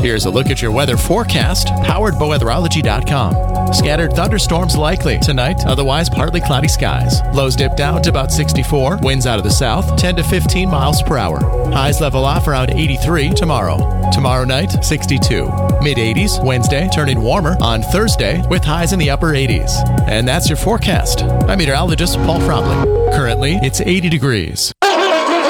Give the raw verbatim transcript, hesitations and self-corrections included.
Here's a look at your weather forecast, powered by weatherology dot com. Scattered thunderstorms likely tonight, otherwise partly cloudy skies. Lows dip down to about sixty-four, winds out of the south, ten to fifteen miles per hour. Highs level off around eighty-three tomorrow. Tomorrow night, sixty-two. mid eighties, Wednesday, turning warmer on Thursday with highs in the upper eighties. And that's your forecast. I'm meteorologist Paul Frobley. Currently, it's eighty degrees.